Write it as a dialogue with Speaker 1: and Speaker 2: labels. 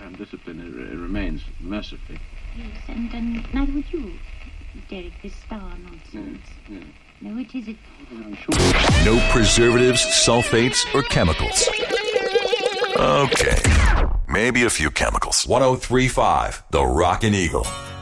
Speaker 1: And discipline remains, mercifully.
Speaker 2: Yes, and neither would you, Derek, this star nonsense.
Speaker 1: Yeah.
Speaker 2: No, it isn't.
Speaker 3: No preservatives, sulfates, or chemicals. Okay, maybe a few chemicals. 103.5, The Rockin' Eagle.